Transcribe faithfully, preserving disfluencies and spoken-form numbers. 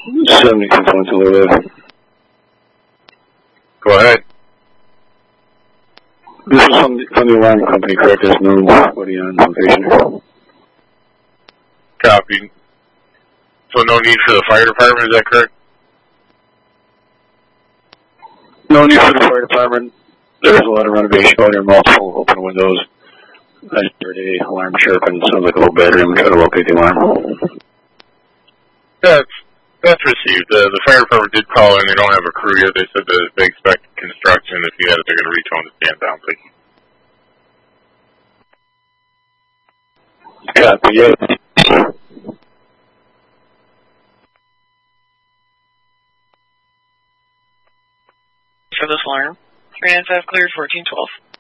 seventy-two points a little bit. Go ahead. This is from the, from the alarm company, correct? There's nobody on location. Copy. So no need for the fire department, is that correct? No need for the fire department. There's a lot of renovation going there, multiple open windows. I heard a alarm chirping, sounds like a little battery. I'm going to try to locate the alarm. That's, that's received. Uh, the fire department did call in. They don't have a crew yet. They said that they expect construction. If you had it, they're going to reach on to stand down, please. Copy, yeah. For this alarm, three nine five cleared, fourteen twelve.